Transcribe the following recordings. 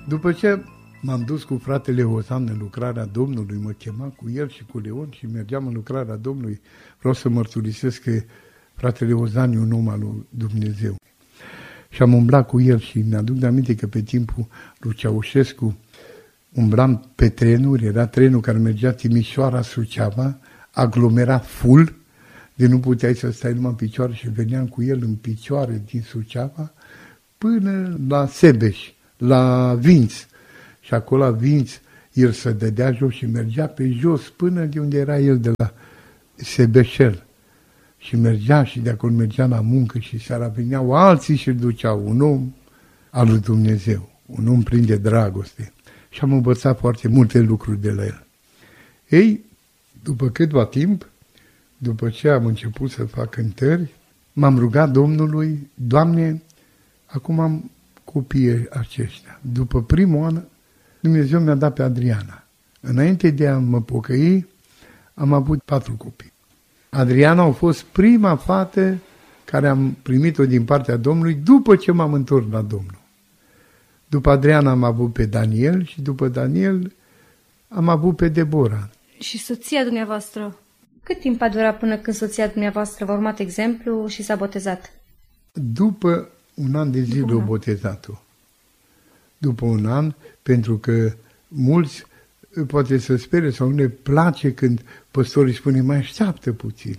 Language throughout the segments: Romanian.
După ce m-am dus cu fratele Ozan în lucrarea Domnului, mă chema cu el și cu Leon și mergeam în lucrarea Domnului, vreau să mărturisesc că fratele Ozan e un om al lui Dumnezeu. Și am umblat cu el și mi-aduc de aminte că pe timpul lui Ceaușescu umblam pe trenuri, era trenul care mergea Timișoara-Suceava, aglomerat full, de nu puteai să stai numai în picioare și veneam cu el în picioare din Suceava până la Sebeș, la Vinț. Și acolo la Vinț el se dădea jos și mergea pe jos până de unde era el de la Sebeșel. Și mergea și de acolo mergea la muncă și seara veneau alții și îl duceau, un om al lui Dumnezeu, un om plin de dragoste. Și am învățat foarte multe lucruri de la el. Ei, după câtva timp, după ce am început să fac cântări, m-am rugat Domnului, Doamne, acum am copiii aceștia. După primul an, Dumnezeu mi-a dat pe Adriana. Înainte de a mă pocăi, am avut 4 copii. Adriana a fost prima fată care am primit-o din partea Domnului după ce m-am întors la Domnul. După Adriana am avut pe Daniel și după Daniel am avut pe Debora. Și soția dumneavoastră? Cât timp a durat până când soția dumneavoastră v-a urmat exemplu și s-a botezat? După un an de zile o botezat-o. După un an, pentru că mulți poate să spere sau nu le place când păstorii spune mai așteaptă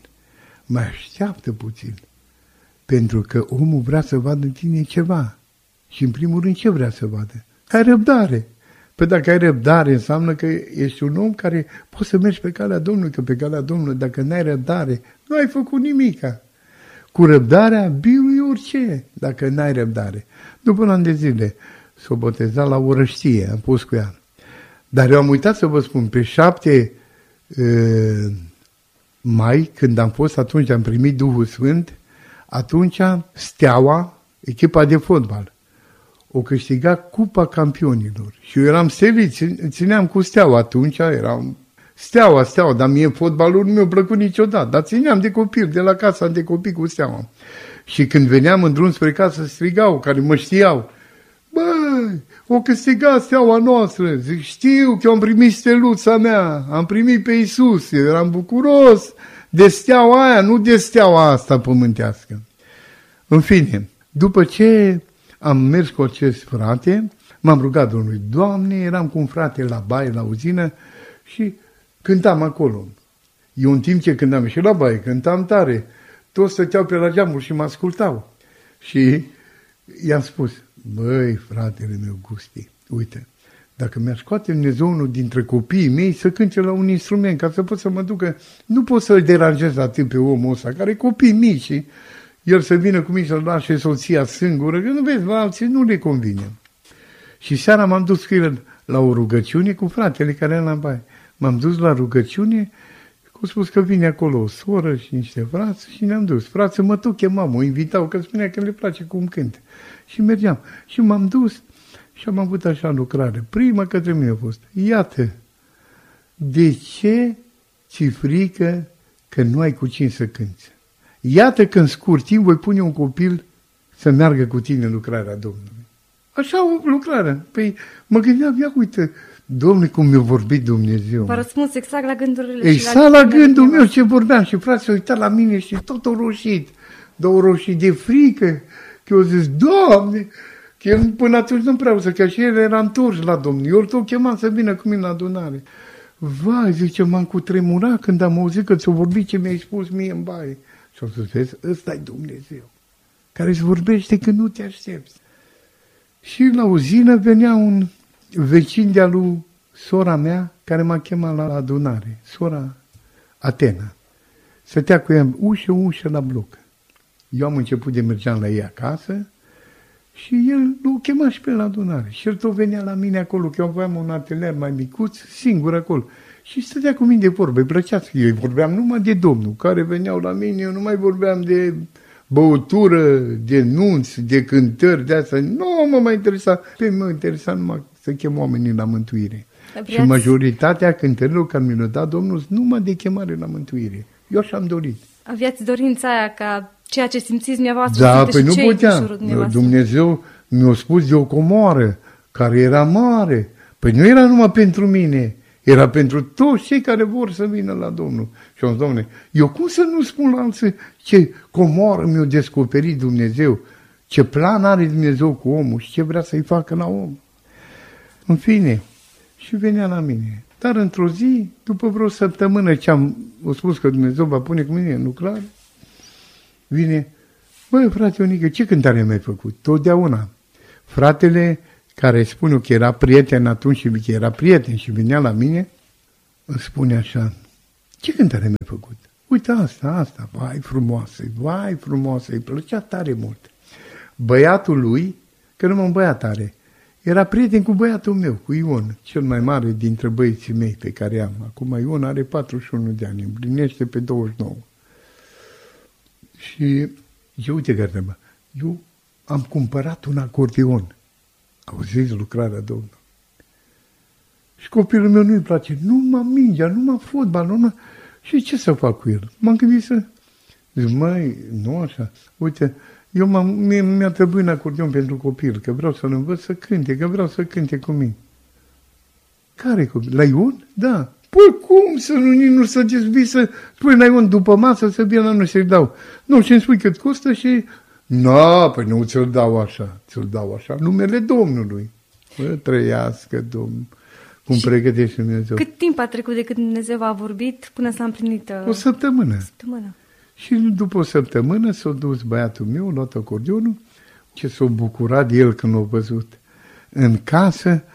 puțin, pentru că omul vrea să vadă în tine ceva. Și în primul rând ce vrea să vadă? Ai răbdare. Păi dacă ai răbdare înseamnă că ești un om care poți să mergi pe calea Domnului, că pe calea Domnului dacă n-ai răbdare, nu ai făcut nimica. Cu răbdarea birui orice, dacă n-ai răbdare. După un an de zile s-o boteza la Orăștie, am pus cu ea. Dar eu am uitat să vă spun, pe 7 mai, când am fost, atunci am primit Duhul Sfânt, atunci Steaua, echipa de fotbal, o câștiga Cupa Campionilor. Și eu eram stelit, țineam cu Steaua atunci, eram Steaua, dar mie fotbalul nu mi-a plăcut niciodată, dar țineam de copil, de la casa de copii cu Steaua. Și când veneam în drum spre casă, strigau, care mă știau, băi, o câștigat Steaua noastră, zic, știu că eu am primit steluța mea, am primit pe Iisus, eu eram bucuros de Steaua aia, nu de Steaua asta pământească. În fine, după ce am mers cu acest frate, m-am rugat Domnului, Doamne, eram cu un frate la baie, la uzină și cântam acolo. Eu în timp ce cântam și la baie, cântam tare, toți stăteau pe la geamuri și mă ascultau. Și i-am spus, băi, fratele meu Gusti, uite, dacă mi-ar scoate Dumnezeu unul dintre copiii mei să cânte la un instrument, ca să pot să mă ducă, nu pot să-l deranjez atât pe omul ăsta, care e copii mici și el să vină cu mine să-l lase soția singură, că nu vezi, la alții nu le convine. Și seara m-am dus cu el la o rugăciune cu fratele care era la baie. M-am dus la rugăciune, cu spus că vine acolo o soră și niște frați și ne-am dus. Frații mă tot chemam, mă invitau, că spunea că le place cum cânt. Și mergeam. Și m-am dus și am avut așa lucrare. Prima către mine a fost, iată, de ce ți frică că nu ai cu cine să cânți? Iată că în scurt timp voi pune un copil să meargă cu tine în lucrarea Domnului. Așa o lucrare. Păi mă gândeam, ia uite, Domnule, cum mi-a vorbit Dumnezeu. V-a răspuns exact la gândurile exact la gândul meu ce vorbeam. Și frații s-au uitat la mine și tot au roșit. Dar au roșit de frică. Că eu zis, Doamne, că el până atunci nu prea că și el era întors la Domnul. Eu tot chemam să vină cu mine la adunare. Vai, zice, m-am cutremurat când am auzit că ți-o vorbit ce mi-ai spus mie în baie. Și am spus, vezi, ăsta e Dumnezeu, care îți vorbește când nu te aștepți. Și la uzină venea un vecin de-a lui sora mea, care m-a chemat la adunare, sora Atena. Stătea cu ea ușă la bloc. Eu am început de mergeam la ei acasă și el l-a chemat și pe la adunare. Și el tot venea la mine acolo, că eu aveam un atelier mai micuț, singur acolo. Și stătea cu mine de vorbă, îi plăcea să eu vorbeam numai de Domnul, care veneau la mine, eu nu mai vorbeam de băutură, de nunți, de cântări, de asta. Nu mă mai interesa. Pe mă interesa numai să chem oamenii la mântuire. Și majoritatea cântărilor care mi le-a dat Domnul sunt numai de chemare la mântuire. Eu așa-am dorit. Aveați dorința aia ca ceea ce simțiți dumneavoastră da, să păi și nu cei din puteam. jurul dumneavoastră. Dumnezeu mi-a spus de o comoară care era mare. Păi nu era numai pentru mine, era pentru toți cei care vor să vină la Domnul. Și am zis, Doamne, eu cum să nu spun la alții ce comoară mi-a descoperit Dumnezeu, ce plan are Dumnezeu cu omul și ce vrea să-i facă la om. În fine, și venea la mine. Dar într-o zi, după vreo săptămână ce am spus că Dumnezeu va pune cu mine în lucrare, vine, băi, frate Ionică, ce cântare mi-ai făcut? Totdeauna. Fratele care spune că era prieten atunci și că era prieten și venea la mine, îmi spune așa, ce cântare mi-ai făcut? Uite asta, vai frumoasă, îi plăcea tare mult. Băiatul lui, că numai un băiat are, era prieten cu băiatul meu, cu Ion, cel mai mare dintre băieții mei pe care am. Acum Ion are 41 de ani, împlinește pe 29. Și eu, uite că treaba, eu am cumpărat un acordeon. Auziți lucrarea Domnului. Și copilul meu nu-i place, numai mingea, numai fotbal, numai... Și ce să fac cu el? M-am gândit să... Zic, măi, nu așa, uite... Mi-a trebuit un acordeon pentru copil, că vreau să-l învăț să cânte, că vreau să cânte cu mine. Care copil? La Ion? Da. Păi cum să nu să dezbii să spui la Ion după masă să vină la noi să-i dau? Nu, și-mi spui cât costă și... Păi nu ți-l dau așa, numele Domnului. Bă, trăiască Domnul, cum pregătește Dumnezeu. Cât timp a trecut de când Dumnezeu a vorbit până s-a împlinit? O săptămână. Și după o săptămână s-a dus băiatul meu, a luat acordeonul, ce s-a bucurat el când l-a văzut în casă,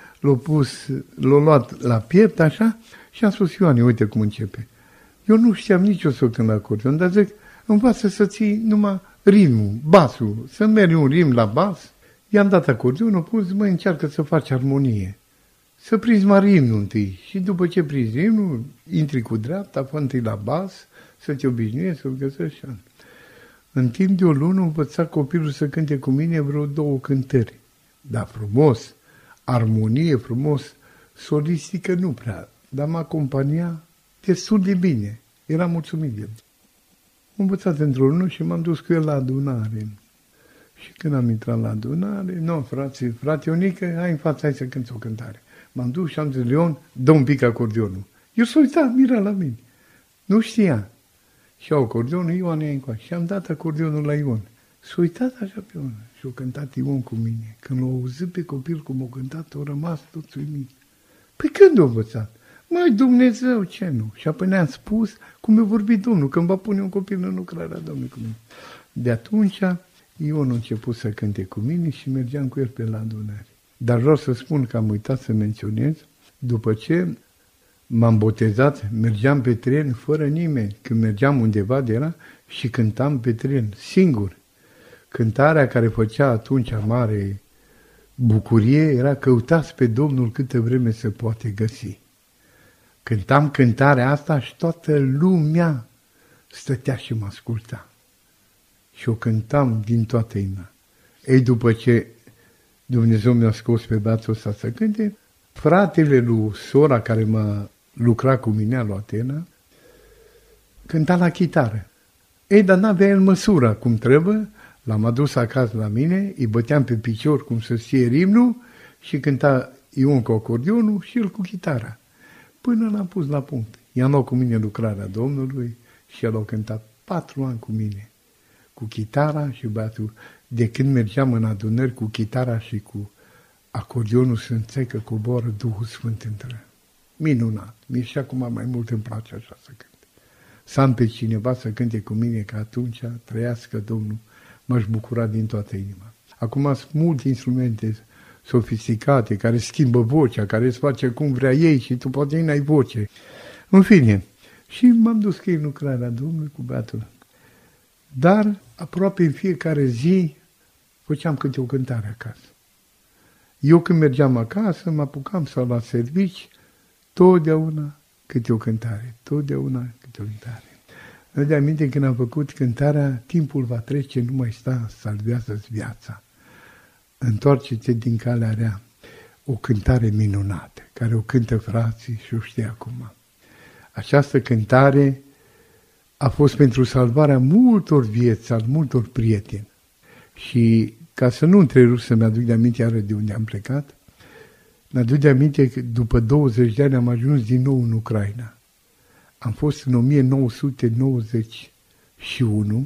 l-a luat la piept așa și a spus, Ioane, uite cum începe. Eu nu știam nici eu să cânt la acordeon, dar zic, învață să ții numai ritmul, basul, să mergi un ritm la bas. I-am dat acordeonul, pus, mă, încearcă să faci armonie. Să prinzi mai ritmul întâi și după ce prinzi ritmul, intri cu dreapta, fă întâi la bas, să te obișnuiești, să-l găsești. În timp de o lună învăța copilul să cânte cu mine vreo 2 cântări. Dar frumos, armonie frumos, solistică nu prea, dar mă acompania destul de bine. Eram mulțumit de el. Am învățat într-o lună și m-am dus cu el la adunare. Și când am intrat la adunare, frate Ionică, hai în față, hai să cânti o cântare. M-am dus și am zis, Leon, dă un pic acordeonul. El s-a uitat, mira la mine. Nu știa. Și au acordeonul, Ioan e încoace. Și am dat acordeonul la Ion. S-a uitat așa pe Ion și a cântat Ion cu mine. Când l-a auzit pe copil cum a cântat, a rămas tot uimit. Păi când a învățat? Măi, Dumnezeu, ce nu? Și apoi ne-a spus cum mi-a vorbit Domnul, când va pune un copil în lucrarea Domnului cu mine. De atunci, Ion a început să cânte cu mine și mergeam cu el pe la adunare. Dar vreau să spun că am uitat să menționez, după ce m-am botezat, mergeam pe tren fără nimeni. Când mergeam undeva de era și cântam pe tren, singur. Cântarea care făcea atunci mare bucurie era căutați pe Domnul câtă vreme se poate găsi. Cântam cântarea asta și toată lumea stătea și mă asculta. Și o cântam din toată inima. Ei, după ce Dumnezeu mi-a scos pe băiatul ăsta să cânte, fratele lui sora care mă lucra cu mine la Atena, cânta la chitară. Ei, dar n-avea el măsura cum trebuie, l-am adus acasă la mine, îi băteam pe picior cum să știe rimnul și cânta Ion cu acordeonul și el cu chitara. Până l-am pus la punct. I-am luat cu mine lucrarea Domnului și el a cântat 4 ani cu mine, cu chitara și băiatul. De când mergeam în adunări cu chitara și cu acordeonul, să înțeleg că coboară Duhul Sfânt între. Minunat. Mie și acum mai mult îmi place așa să cânt. Să am pe cineva să cânte cu mine, că atunci trăiască Domnul, m-aș bucura din toată inima. Acum sunt multe instrumente sofisticate, care schimbă vocea, care îți face cum vrea ei și tu poate n-ai voce. În fine, și m-am dus că e lucrarea Domnului cu băiatul. Dar aproape în fiecare zi făceam câte o cântare acasă. Eu când mergeam acasă, mă apucam să la servici, totdeauna câte o cântare, totdeauna câte o cântare. Îmi de aminte când am făcut cântarea, timpul va trece, nu mai sta, salvează-ți viața. Întoarce-te din calea rea. O cântare minunată, care o cântă frații și o știe acum. Această cântare a fost pentru salvarea multor vieți, al multor prieteni. Și ca să nu întrerup să-mi aduc de aminte iară de unde am plecat, Mi-aduc de aminte că după 20 de ani am ajuns din nou în Ucraina. Am fost în 1991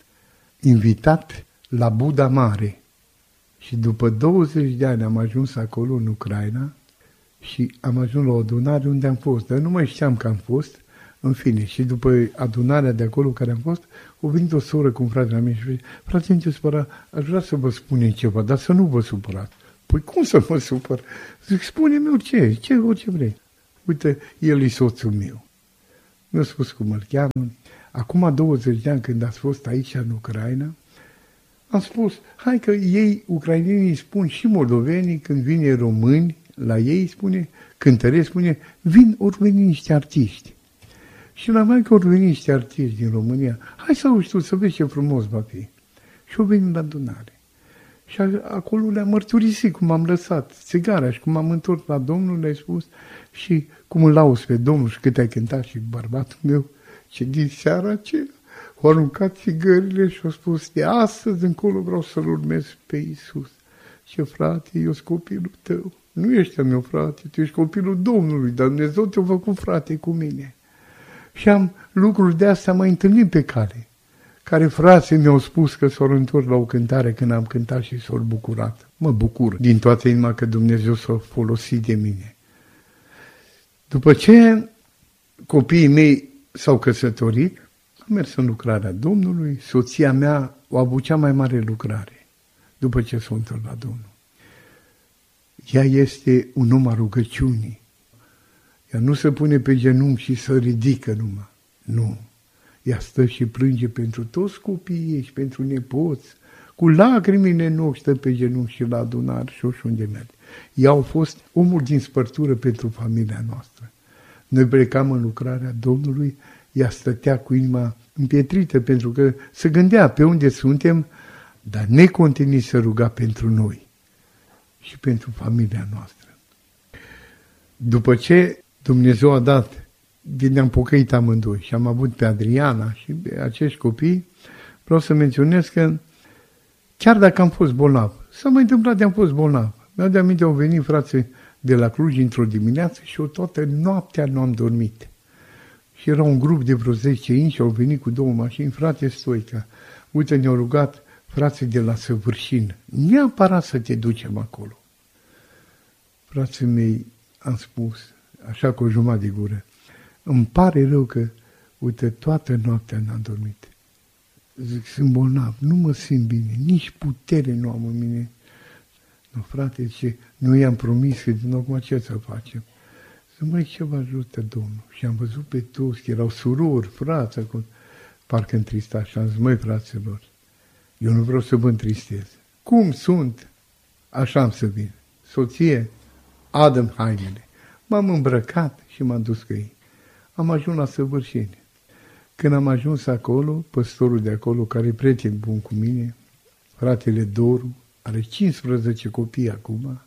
invitat la Buda Mare și după 20 de ani am ajuns acolo în Ucraina și am ajuns la o adunare unde am fost, dar nu mai știam că am fost, în fine. Și după adunarea de acolo care am fost, a venit o soră cu un frate la mine și zice: frate, nu te supăra, aș vrea să vă spunem ceva, dar să nu vă supărați. Păi cum să mă supăr? Zic, spune-mi orice vrei. Uite, el e soțul meu. Mi-a spus cum îl cheamă. Acum 20 de ani, când ați fost aici în Ucraina, am spus, hai că ei, ucrainenii, spun și moldovenii, când vine români, la ei spune, cântăreți, spune, ori veni niște artiști. Și la mai că ori veni niște artiști din România, hai să auzi tu, să vezi ce frumos va fi. Și au venit la adunare. Și acolo le-am mărturisit cum am lăsat țigara și cum am întors la Domnul, le-ai spus, și cum îl lauzi pe Domnul și cât ai cântat și bărbatul meu, ce din seara aceea au aruncat țigările și au spus, de astăzi încolo vreau să-L urmez pe Iisus. Și frate, eu sunt copilul tău. Nu ești al meu frate, tu ești copilul Domnului, dar Dumnezeu te-a făcut frate cu mine. Și am lucruri de astea mai întâlnit pe cale, care frații mi-au spus că s-au întors la o cântare când am cântat și s-au bucurat. Mă bucur din toată inima că Dumnezeu s-a folosit de mine. După ce copiii mei s-au căsătorit, am mers în lucrarea Domnului, soția mea o avut cea mai mare lucrare, după ce s-a întors la Domnul. Ea este un om al rugăciunii. Ea nu se pune pe genunchi și se ridică numai. Nu. Ea stă și plânge pentru toți copiii ei și pentru nepoți. Cu lacrimile în ochi stă pe genunchi și la adunare și unde merge. Ea a fost omul din spărtură pentru familia noastră. Noi plecam în lucrarea Domnului, ea stătea cu inima împietrită pentru că se gândea pe unde suntem, dar necontenit să ruga pentru noi și pentru familia noastră. După ce Dumnezeu a dat, ne-am pocăit amândoi și am avut pe Adriana și pe acești copii, vreau să menționez că chiar dacă am fost bolnav, s-a mai întâmplat de am fost bolnav. Mi-au de aminte, au venit frații de la Cluj într-o dimineață și toată noaptea nu am dormit. Și era un grup de vreo 10 inși și au venit cu 2 mașini, frate Stoica, uite, ne-au rugat frații de la Săvârșin, neapărat să te ducem acolo. Frații mei, am spus, așa cu o jumătate de gură, îmi pare rău că, uite, toată noaptea n-am dormit. Zic, sunt bolnav, nu mă simt bine, nici putere nu am în mine. Nu, frate, ce nu i-am promis că din acum ce să facem? Zic, măi, ce vă ajută Domnul? Și am văzut pe toți, că erau surori, frați, acolo, parcă întristat. Și am zis, măi, fraților, eu nu vreau să vă întristez. Cum sunt? Așa am să vin. Soție, adă-mi hainele. M-am îmbrăcat și m-am dus cu ei. Am ajuns la Săvârșeni. Când am ajuns acolo, păstorul de acolo, care e prieten bun cu mine, fratele Doru, are 15 copii acum,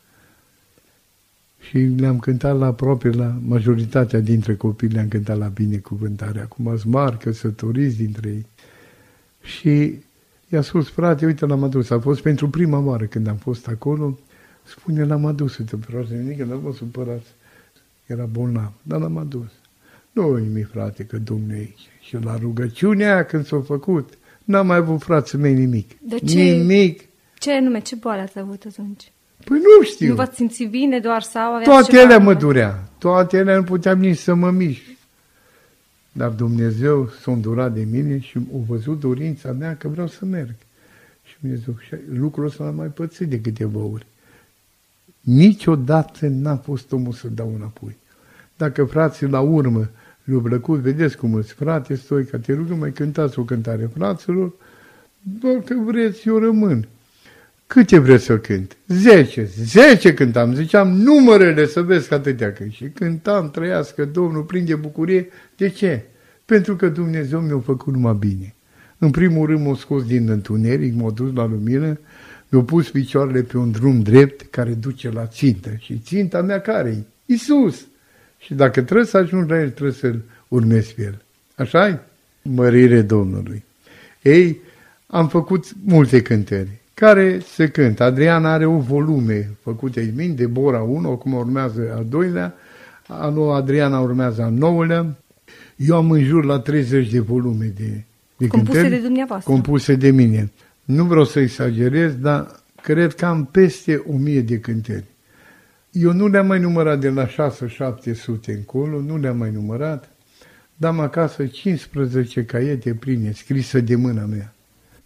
și le-am cântat aproape la majoritatea dintre copii, le-am cântat la binecuvântare. Acum sunt mari căsătoriți dintre ei. Și i-a spus, frate, uite, l-am adus. A fost pentru prima oară când am fost acolo. Spune, l-am adus, uite, frate, nimic, nu vă supărați. Era bolnav, dar l-am adus. Nu nimic, frate, că Domnul e aici. Și la rugăciunea când s-a făcut, n-am mai avut frații mei nimic. De ce? Nimic. Ce anume, ce boală ați avut atunci? Păi nu știu. Nu v-ați simțit bine doar sau aveați toate ele mă durea. Toate ele nu puteam nici să mă mișc. Dar Dumnezeu s-a îndurat de mine și a văzut dorința mea că vreau să merg. Și Dumnezeu, lucrul ăsta l-am mai pățit de câteva ori. Niciodată n-a fost omul să dau înapoi. Dacă frații la urmă le-au plăcut, vedeți cum îți, frate Stoica, te rugăm, mai cântați o cântare fraților, dacă vreți, eu rămân. Câte vreți să cânt? 10 cântam, ziceam numărele să vezi că atâtea cânt. Și cântam, trăiască Domnul, plin de bucurie. De ce? Pentru că Dumnezeu mi-a făcut numai bine. În primul rând m-a scos din întuneric, m-a dus la lumină, mi-a pus picioarele pe un drum drept care duce la țintă. Și ținta mea care-i? Iisus! Și dacă trebuie să ajung la El, trebuie să-L urmez pe El. Așa-i? Mărire Domnului. Ei, am făcut multe cântări. care se cântă. Adrian are o volume făcute de mine, Debora 1, acum urmează al doilea, anul Adriana urmează al 9-lea. Eu am în jur la 30 de volume de compuse cântări, de dumneavoastră. compuse de mine. Nu vreau să exagerez, dar cred că am peste 1000 de cântări. Eu nu le-am mai numărat de la 600-700 încolo, nu le-am mai numărat, dar am acasă 15 caiete pline, scrisă de mâna mea.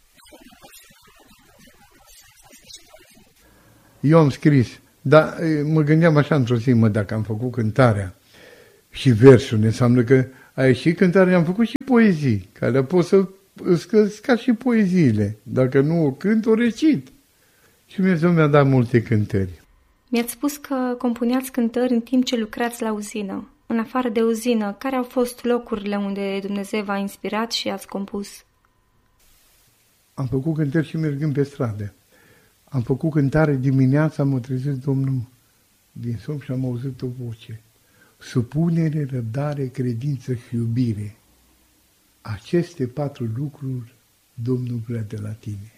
Eu am scris, dar mă gândeam așa într-o zi, dacă am făcut cântarea și versul, înseamnă că a ieșit cântarea, am făcut și poezii, care pot să îți ca și poeziile. Dacă nu o cânt, o recit. Și Dumnezeu mi-a dat multe cântări. Mi-ați spus că compuneați cântări în timp ce lucrați la uzină. În afară de uzină, care au fost locurile unde Dumnezeu v-a inspirat și ați compus? Am făcut cântări și mergând pe stradă. Am făcut cântare dimineața, m-a trezit Domnul din somn și am auzit o voce. Supunere, răbdare, credință și iubire. Aceste 4 lucruri Domnul vrea de la tine.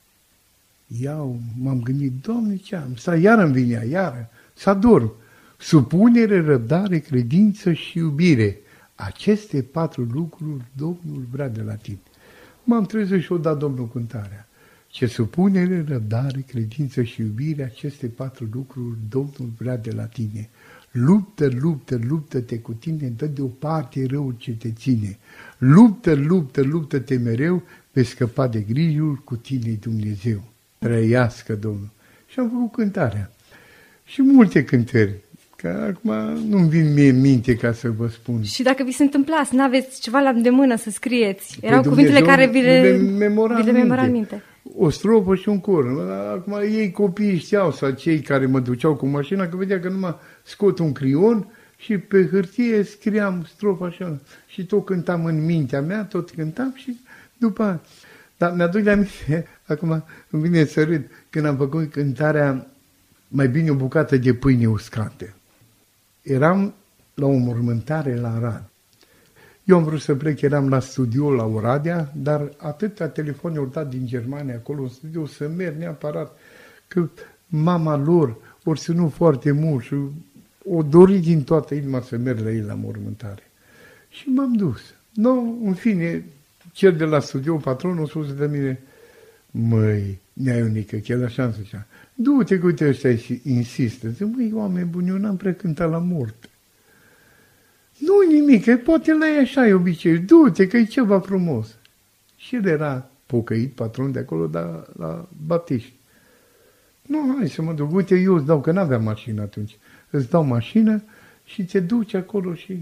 M-am gândit, Doamne, ce am? Iară îmi vinea, iară, să adorm. Supunere, răbdare, credință și iubire. Aceste 4 lucruri Domnul vrea de la tine. M-am trezit și o dat Domnul cântarea. Ce supunere, răbdare, credință și iubire, aceste 4 lucruri Domnul vrea de la tine. Luptă, luptă, luptă-te cu tine, dă deoparte răul ce te ține. Luptă, luptă, luptă-te mereu, vei scăpa de grijul, cu tine Dumnezeu. Trăiască Domnul. Și am făcut cântarea. Și multe cântări, că acum nu-mi vin mie în minte ca să vă spun. Și dacă vi se întâmpla să n-aveți ceva la îndemână să scrieți, erau cuvintele care vi le memora în minte. O strofă și un cor. Acum ei copiii știau, sau cei care mă duceau cu mașina, că vedea că numai scot un crion și pe hârtie scriam strofa așa. Și tot cântam în mintea mea, tot cântam și după. Dar mi-aduc de aminte, acum îmi vine să râd, când am făcut cântarea Mai bine o bucată de pâine uscată. Eram la o mormântare la Arad. Eu am vrut să plec, eram la studio la Oradea, dar atâtea telefoane au dat din Germania acolo în studio să merg neapărat, că mama lor ori ținut foarte mult și o dori din toată inima să merg la ei la mormântare. Și m-am dus. Nu, în fine, cel de la studio, patronul, a spus de mine, măi, Nea Ionică, chiar așa îmi zicea, du-te că uite ăștia și insistă. Zic, măi, oameni buni, eu n-am precântat la moarte. Nu nimic, că poate la ei așa e obicei, du-te că e ceva frumos. Și el era pocăit, patron de acolo, dar la baptiști. Nu, hai să mă duc, uite, eu îți dau, că n-aveam mașină atunci, îți dau mașină și te duci acolo și...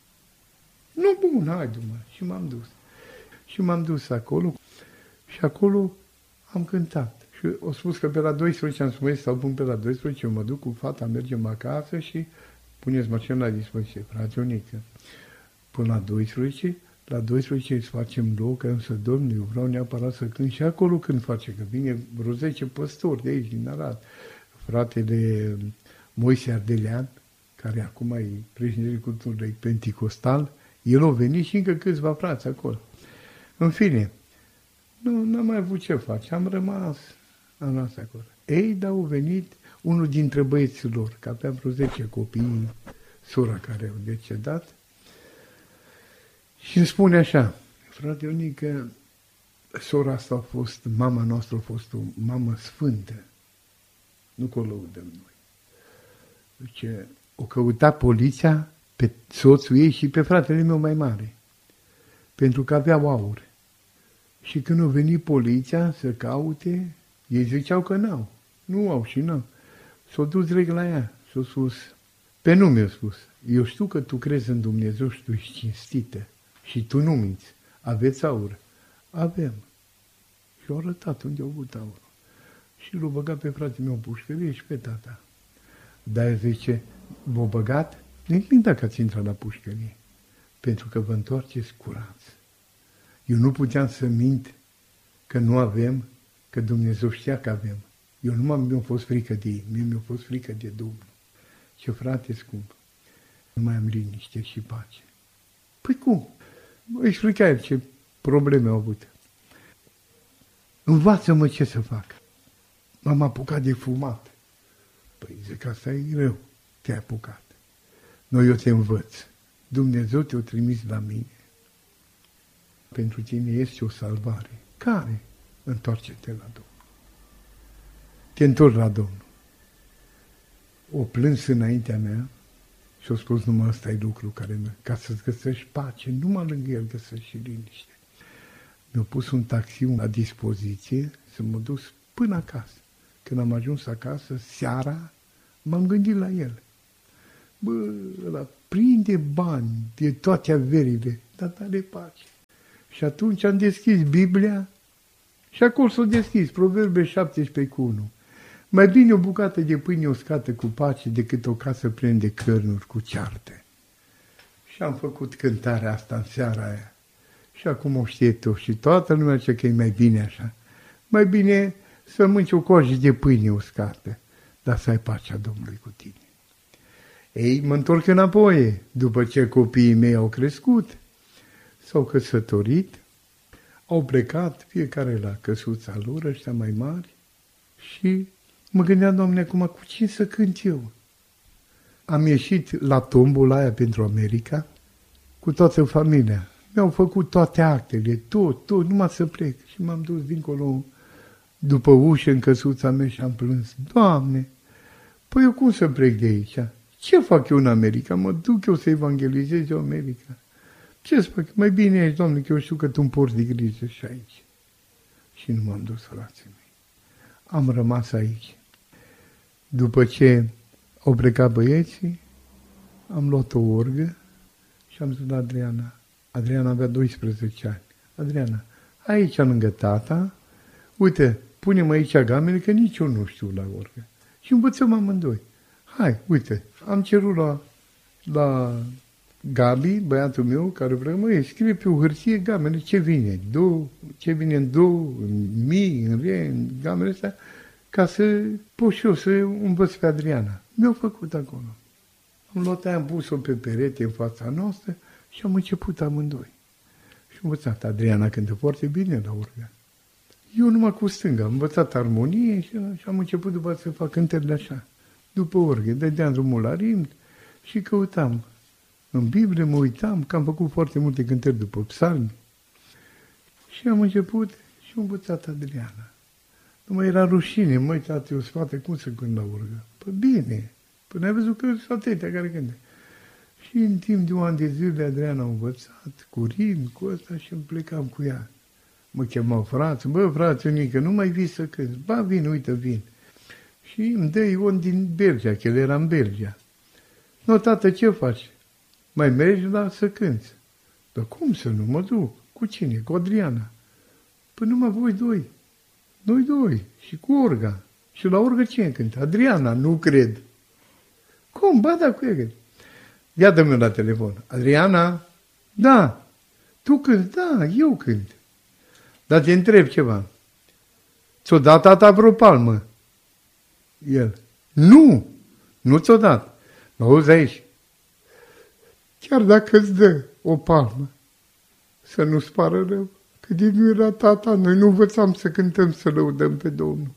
Nu, bun, haide-mă. Și m-am dus. Și m-am dus acolo și acolo am cântat. Și au spus că pe la 12 am spus, stau bun pe la 12, eu mă duc cu fata, mergem acasă și puneți mașina la dispoziție, frate Ionică. Până la 12 îți facem loc, că să dorm, eu vreau neapărat să cânt și acolo când face, că vine vreo 10 păstori de aici, din Arad. Fratele Moise Ardelean, care acum e președintele culturii Penticostal, el a venit și încă câțiva frați acolo. În fine, n-am mai avut ce face, am rămas acolo. Ei, dar au venit unul dintre băieții lor, că aveam vreo 10 copii, sora care au decedat, și îmi spune așa, frate Ionică, sora asta a fost, mama noastră a fost o mamă sfântă, nu că o lăudăm noi. Zice, o căuta poliția pe soțul ei și pe fratele meu mai mare, pentru că aveau aur. Și când a venit poliția să caute, ei ziceau că n-au, nu au și n-au. S-au dus direct la ea, s-au spus, pe nu mi-a spus, eu știu că tu crezi în Dumnezeu și tu ești cinstită și tu nu minți, aveți aur? Avem. Și au arătat unde au avut aur. Și l-au băgat pe fratele meu în pușcărie și pe tata. Dar zice, v-au băgat? Nimic dacă ați intrat la pușcărie, pentru că vă întoarceți curați. Eu nu puteam să mint că nu avem, că Dumnezeu știa că avem. Eu nu mi-a fost frică de ei, mi-a fost frică de Domnul. Ce frate scump, nu mai am liniște și pace. Păi cum? Explica el ce probleme au avut. Învață-mă ce să fac. M-am apucat de fumat. Păi zic, asta e greu, te-ai apucat. Noi eu te învăț. Dumnezeu te-a trimis la mine. Pentru tine este o salvare. Care? Întoarce-te la Domnul. Te întorci la Domnul. O plâns înaintea mea și a spus, numai ăsta e lucru care ca să-ți găsești pace, numai lângă el găsești și liniște. Mi-a pus un taxi la dispoziție să mă duc până acasă. Când am ajuns acasă, seara, m-am gândit la el. Bă, ăla prinde bani de toate averile, dar are pace. Și atunci am deschis Biblia și acolo s-a deschis, Proverbe 17:1. Mai bine o bucată de pâine uscată cu pace decât o casă plină de cărnuri cu cearte. Și am făcut cântarea asta în seara aia. Și acum o știe tu și toată lumea zice că e mai bine așa. Mai bine să mânci o coajă de pâine uscată, dar să ai pacea Domnului cu tine. Ei, mă întorc înapoi, după ce copiii mei au crescut, s-au căsătorit, au plecat, fiecare la căsuța lor, ăștia mai mari, și mă gândeam, Doamne, acum cu cine să cânt eu? Am ieșit la tombola aia pentru America, cu toată familia. Mi-au făcut toate actele, tot, numai să plec. Și m-am dus dincolo, după ușă, în căsuța mea și am plâns. Doamne, păi eu cum să plec de aici? Ce fac eu în America? Mă duc eu să evangelizez eu America. Ce să fac? Mai bine ești, Doamne, că eu știu că tu îmi porți de grijă și aici. Și nu m-am dus, frații mei. Am rămas aici. După ce au plecat băieții, am luat o orgă și am zis la Adriana. Adriana avea 12 ani. Adriana, aici lângă tata, uite, pune-mă aici gamele, că nici eu nu știu la orgă. Și învățăm amândoi. Hai, uite, am cerut la Gabi, băiatul meu, care vrea, măi, scrie pe o hârtie gamele, ce vine? Ce vine în do, în mi, în re, în gamele astea, ca să pot și eu să învăț pe Adriana. Mi-au făcut acolo. Am luat aia, am pus-o pe perete în fața noastră și am început amândoi. Și am învățat. Adriana cântă foarte bine la orgă. Eu numai cu stânga. Am învățat armonie și am început după să fac cântările așa. După orgă, dădeam drumul la rimb și căutam. În Biblie mă uitam, că am făcut foarte multe cântări după psalmi. Și am început și am învățat Adriana. Nu mai era rușine, măi, tată, eu sfată, cum să cânt la orgă? Păi bine, până ai văzut că sunt atâtea care cântă. Și în timp de un an de zile Adriana a învățat, cu rim, cu ăsta și îmi plecam cu ea. Mă chemau frați, bă, frate Nică, nu mai vii să cânti? Ba, vin, uite, vin. Și îmi dă Ion din Belgia, că el era în Belgia. Nu, tată, ce faci? Mai mergi la să cânti? Dar cum să nu mă duc? Cu cine? Cu Adriana. Păi numai voi doi. Noi doi. Și cu orga. Și la orgă cine cântă? Adriana, nu cred. Cum? Ba da, cu ea. Ia dă-mi la telefon. Adriana? Da. Tu cânti? Da, eu cânt. Dar te întreb ceva. Ți-o dat tata vreo palmă? El. Nu. Nu ți-o dat. Mă auzi aici. Chiar dacă îți dă o palmă, să nu-ți pară rău, că din nu era tata, noi nu învățam să cântăm, să lăudăm pe Domnul.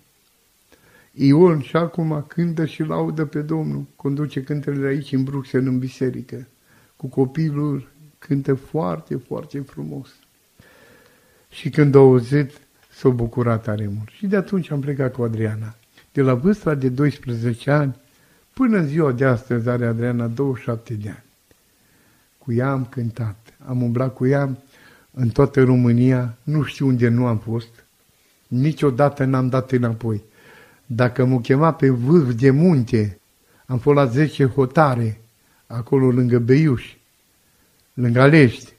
Ion și acum cântă și laudă pe Domnul, conduce cântările aici în Bruxelles, în biserică, cu copilul, cântă foarte, foarte frumos. Și când a auzit, s-a bucurat tare mult. Și de atunci am plecat cu Adriana. De la vârsta de 12 ani, până în ziua de astăzi are Adriana 27 de ani. Cu ea am cântat, am umblat cu ea în toată România, nu știu unde nu am fost, niciodată n-am dat înapoi. Dacă m-o chema pe vârf de munte, am fost la 10 hotare, acolo lângă Beiuș, lângă Alești,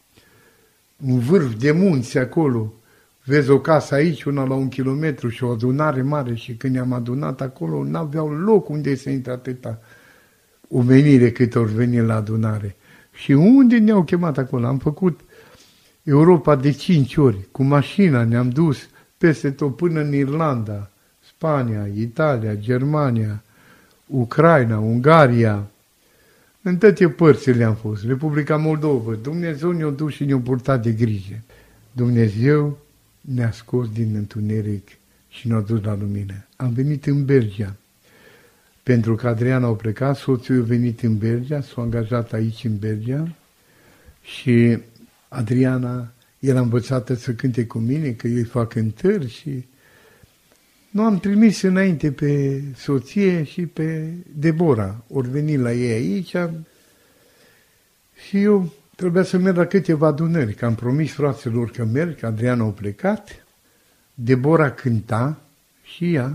un vârf de munți acolo, vezi o casă aici, una la 1 kilometru și o adunare mare și când ne-am adunat acolo, n-aveau loc unde să intre atâta omenire cât ori veni la adunare. Și unde ne-au chemat acolo? Am făcut Europa de 5 ori. Cu mașina ne-am dus peste tot până în Irlanda, Spania, Italia, Germania, Ucraina, Ungaria. În toate părțile am fost. Republica Moldova. Dumnezeu ne-a dus și ne-a purtat de grijă. Dumnezeu ne-a scos din întuneric și ne-au dus la lumină. Am venit în Belgia. Pentru că Adriana a plecat, soțul a venit în Belgia, s-a angajat aici în Belgia și Adriana era învățată să cânte cu mine, că eu îi fac cântări și nu am trimis înainte pe soție și pe Debora. Ori veni la ei aici și eu trebuia să merg la câteva adunări, că am promis fraților că merg, că Adriana a plecat, Debora cânta și ea.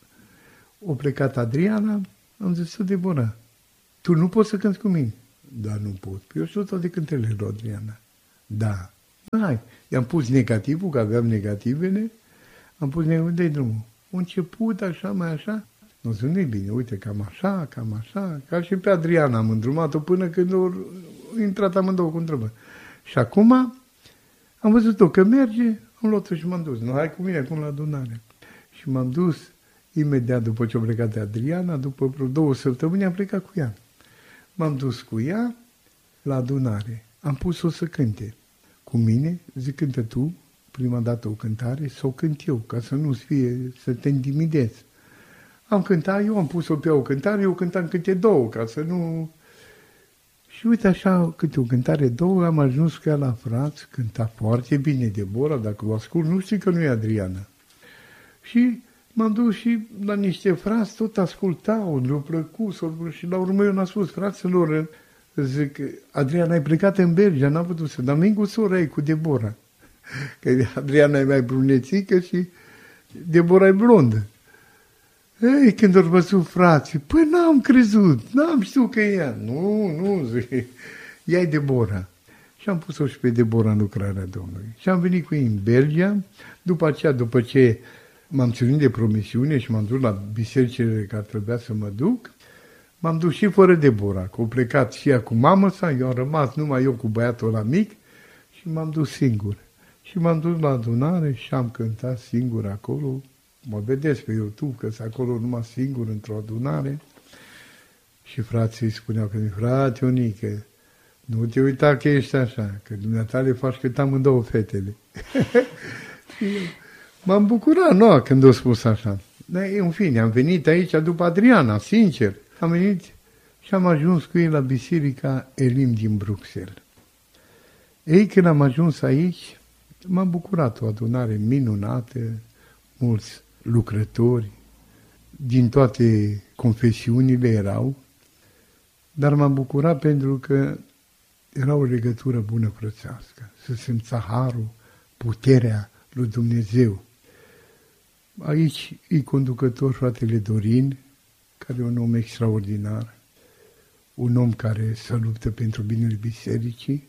A plecat Adriana, am zis să Debora, tu nu poți să cânti cu mine? Da, nu pot. Eu știu toate cântările lui Adriana. Da. Hai. I-am pus negativul, că aveam negativele, am pus negativul, dă-i drumul. A început așa, mai așa. Nu zic, nu-i bine, uite, cam așa, ca și pe Adriana am îndrumat-o până când au intrat amândouă cu întrebări. Și acum am văzut-o că merge, am luat-o și m-am dus. Nu, hai cu mine acum la adunare. Și m-am dus imediat după ce a plecat de Adriana, după vreo 2 săptămâni am plecat cu ea. M-am dus cu ea la adunare. Am pus-o să cânte cu mine, zic, cântă tu, prima dată o cântare, să o cânt eu, ca să nu-ți fie, să te intimidezi. Am cântat, eu am pus-o pe o cântare, eu cântam câte 2, ca să nu... Și uite așa, câte o cântare, 2, am ajuns cu ea la frați, cânta foarte bine Debora, dacă o ascult, nu știu că nu e Adriana. Și m-am dus și la niște frați, tot ascultau, le-au plăcut, și la urmă eu n-am spus, fraților, zic, Adriana, ai plecat în Belgia, n-am putut să, dar vin cu sora ei, cu Debora. Că Adriana e mai brunețică și Debora e blondă. Ei, când au văzut frații, păi n-am crezut, n-am știut că e ea. Nu, zic, ea e Debora. Și am pus-o și pe Debora în lucrarea Domnului. Și am venit cu ei în Belgia, după ce m-am ținut de promisiune și m-am dus la bisericile care trebuia să mă duc, m-am dus și fără Debora, că au plecat și ea cu mamă sa, eu am rămas numai eu cu băiatul ăla mic și m-am dus singur. Și m-am dus la adunare și am cântat singur acolo. Mă vedeți pe YouTube că sunt acolo numai singur într-o adunare. Și frații spuneau că frate Ionică, nu te uita că ești așa, că dumneata le faci cât amândouă fetele. M-am bucurat, când au spus așa. Dar, în fine, am venit aici după Adriana, sincer. Am venit și am ajuns cu ei la Biserica Elim din Bruxelles. Ei, când am ajuns aici, m-am bucurat, o adunare minunată, mulți lucrători, din toate confesiunile erau, dar m-am bucurat pentru că era o legătură bună frățească, să simța harul, puterea lui Dumnezeu. Aici e conducător fratele Dorin, care e un om extraordinar, un om care se luptă pentru binele bisericii,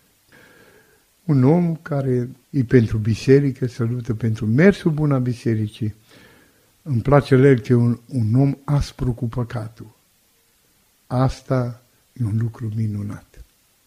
un om care e pentru biserică, se luptă pentru mersul bun a bisericii. Îmi place el că e un om aspru cu păcatul. Asta e un lucru minunat.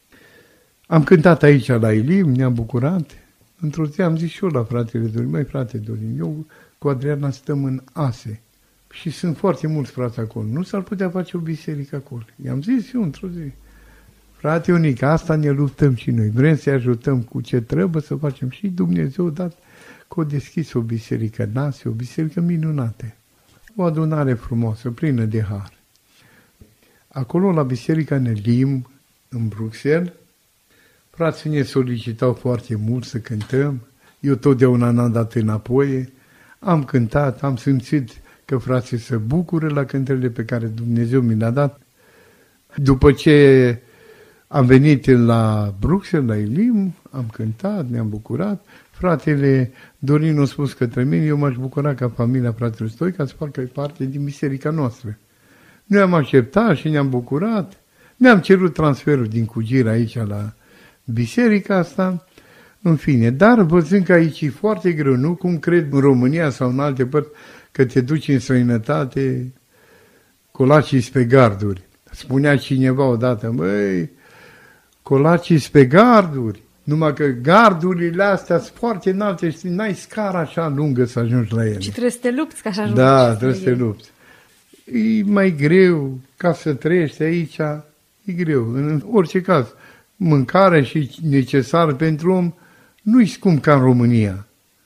Am cântat aici la Elim, ne-am bucurat. Într-o zi am zis și eu la fratele Dorin, măi frate Dorin, eu cu Adriana stăm în Ase și sunt foarte mulți frați acolo. Nu s-ar putea face o biserică acolo. I-am zis eu într-o zi. Frate Ionic, asta ne luptăm și noi. Vrem să-i ajutăm cu ce trebuie să facem. Și Dumnezeu a dat că a deschis o biserică în Ase, o biserică minunată. O adunare frumoasă, plină de har. Acolo, la biserica în Elim, în Bruxelles, frații ne solicitau foarte mult să cântăm. Eu totdeauna n-am dat înapoi. Am cântat, am simțit că frații se bucură la cântările pe care Dumnezeu mi le-a dat. După ce am venit la Bruxelles, la Elim, am cântat, ne-am bucurat. Fratele Dorin a spus către mine, eu m-aș bucura ca familia fratelui Stoica să facă parte din biserica noastră. Noi am acceptat și ne-am bucurat. Ne-am cerut transferul din Cugira aici la biserica asta. În fine, dar văzând că aici e foarte greu, nu cum cred în România sau în alte părți, că te duci în străinătate, colacii pe garduri. Spunea cineva odată, băi, colacii pe garduri, numai că gardurile astea sunt foarte înalte și n-ai scara așa lungă să ajungi la ele. Și trebuie să te lupți ca să ajungi. Da, trebuie să te lupți. E mai greu ca să trăiești aici, e greu. În orice caz, mâncare și necesar pentru om nu-i scump ca în România.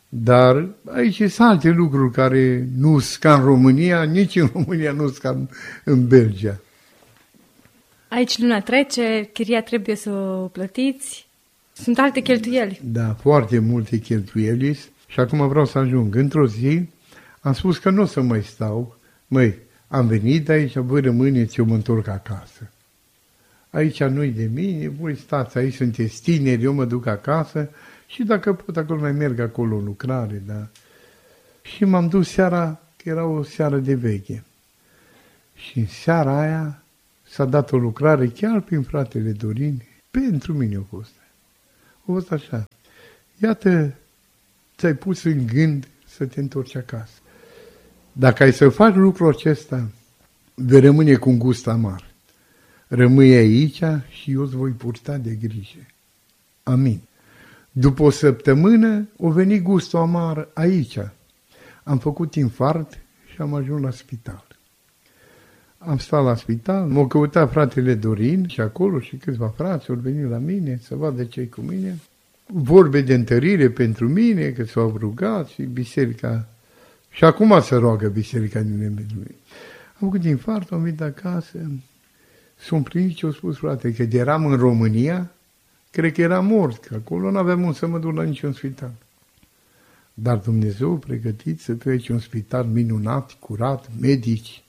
Dar aici sunt alte lucruri care nu sunt ca în România, nici în România nu sunt ca în Belgia. Aici luna trece, chiria trebuie să o plătiți, sunt alte cheltuieli. Da, foarte multe cheltuieli și acum vreau să ajung. Într-o zi am spus că nu o să mai stau. Măi, am venit aici, voi rămâneți, eu mă întorc acasă. Aici nu-i de mine, voi stați aici, sunteți tineri, eu mă duc acasă și dacă pot, acolo mai merg acolo în lucrare, da. Și m-am dus seara, că era o seară de veche. Și în seara aia s-a dat o lucrare chiar prin fratele Dorin, pentru mine a fost. A fost așa. Iată, ți-ai pus în gând să te întorci acasă. Dacă ai să faci lucrul acesta, vei rămâne cu un gust amar. Rămâi aici și eu îți voi purta de grijă. Amin. După o săptămână, o venit gustul amar aici. Am făcut infart și am ajuns la spital. Am stat la spital, m-a căutat fratele Dorin și acolo și câțiva frați au venit la mine să vadă ce-i cu mine. Vorbe de întărire pentru mine, că s-au rugat și biserica. Și acum se roagă biserica din numele Lui. Am făcut infart, am venit acasă. S-au împlinit ce au spus, frate, că eram în România, cred că era mort, că acolo nu aveam unde să mă duc la niciun spital. Dar Dumnezeu a pregătit să fie aici un spital minunat, curat, medici.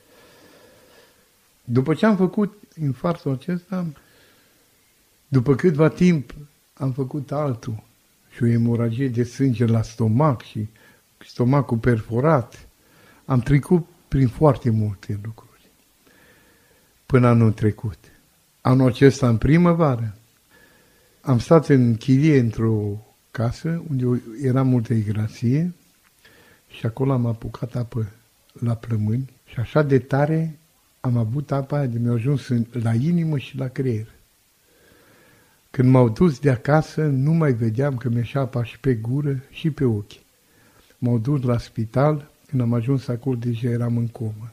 După ce am făcut infarctul acesta, după câtva timp am făcut altul și o hemoragie de sânge la stomac și stomacul perforat. Am trecut prin foarte multe lucruri până anul trecut. Anul acesta, în primăvară, am stat în chirie într-o casă unde era multă igrasie și acolo am apucat apă la plămâni și așa de tare am avut apa aia de mi-a ajuns la inimă și la creier. Când m-au dus de acasă, nu mai vedeam că mi-așa apa și pe gură și pe ochi. M-au dus la spital, când am ajuns acolo, deja eram în comă.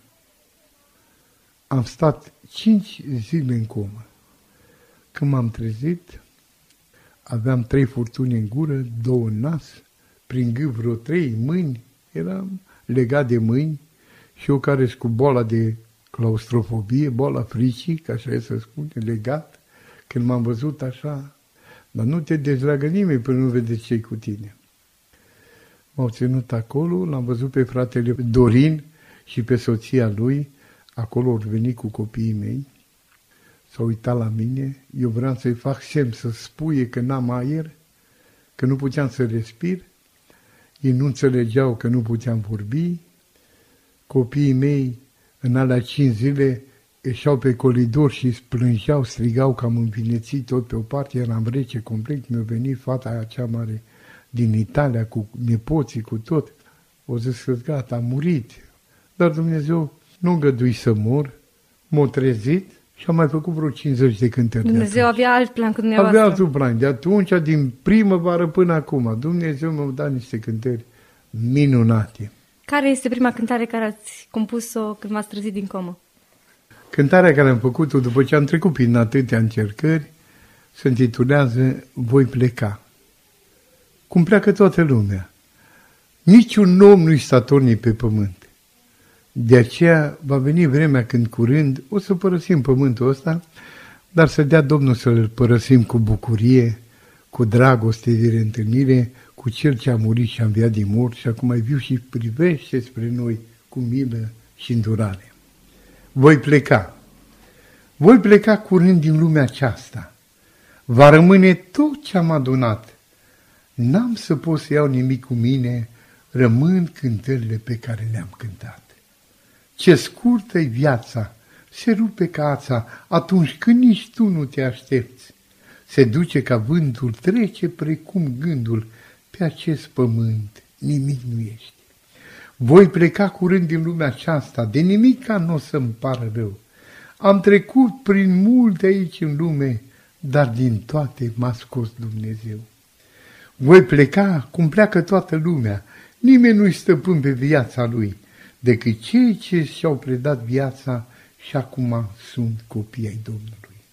Am stat 5 zile în comă. Când m-am trezit, aveam 3 furtuni în gură, 2 în nas, prin gât vreo 3 mâini, eram legat de mâini și eu care sunt cu boala de claustrofobie, boala fricii, ca așa e să spune, legat, când m-am văzut așa, dar nu te dezleagă nimeni până nu vede ce-i cu tine. M-au ținut acolo, l-am văzut pe fratele Dorin și pe soția lui, acolo au venit cu copiii mei, s-au uitat la mine, eu vreau să-i fac semn să spuie că n-am aer, că nu puteam să respir, ei nu înțelegeau că nu puteam vorbi, copiii mei în alea 5 zile ieșeau pe coridor și plângeau, strigau că am învinețit tot pe o parte, eram rece complet, mi-a venit fata aia cea mare din Italia cu nepoții, cu tot. O zis că gata, am murit. Dar Dumnezeu nu îngădui să mor, m-a trezit și am mai făcut vreo 50 de cântări. Dumnezeu avea alt plan cu dumneavoastră. Avea alt plan. De atunci, din primăvară până acum, Dumnezeu mi-a dat niște cântări minunate. Care este prima cântare care ați compus-o când v-ați trezit din comă? Cântarea care am făcut-o după ce am trecut prin atâtea încercări se intitulează Voi pleca. Cum pleacă toată lumea. Niciun om nu-i statornic pe pământ. De aceea va veni vremea când curând o să părăsim pământul ăsta, dar să dea Domnul să-l părăsim cu bucurie, cu dragoste de reîntâlnire, cu Cel ce a murit și a înviat din morți și acum mai viu și privește spre noi cu milă și îndurare. Voi pleca. Voi pleca curând din lumea aceasta. Va rămâne tot ce am adunat. N-am să pot să iau nimic cu mine, rămân cântările pe care le-am cântat. Ce scurtă-i viața, se rupe ca ața atunci când nici tu nu te aștepți. Se duce ca vântul, trece precum gândul, pe acest pământ nimic nu ești. Voi pleca curând din lumea aceasta, de nimica nu o să-mi pară rău. Am trecut prin multe aici în lume, dar din toate m-a scos Dumnezeu. Voi pleca cum pleacă toată lumea, nimeni nu-i stăpân pe viața lui, decât cei ce și-au predat viața și acum sunt copii ai Domnului.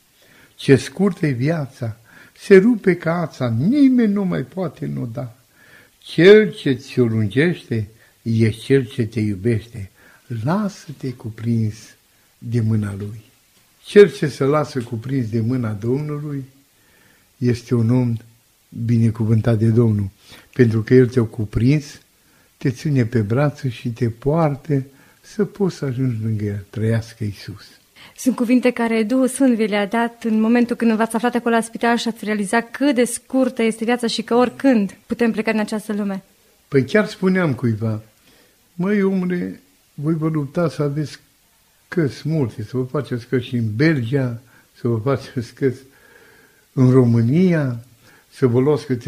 Ce scurtă e viața, se rupe ca ața, nimeni nu mai poate noda. Cel ce ți-o lungește e cel ce te iubește. Lasă-te cuprins de mâna Lui. Cel ce se lasă cuprins de mâna Domnului este un om binecuvântat de Domnul, pentru că El te-a cuprins, te ține pe brațe și te poartă să poți să ajungi lângă El. Trăiască Iisus! Sunt cuvinte care Duhul Sfânt vi le-a dat în momentul când v-ați aflat acolo la spital și ați realizat cât de scurtă este viața și că oricând putem pleca din această lume. Păi chiar spuneam cuiva, măi omule, voi vă lupta să aveți căți multe, să vă faceți căți și în Belgia, să vă faceți căți în România, să vă luați câte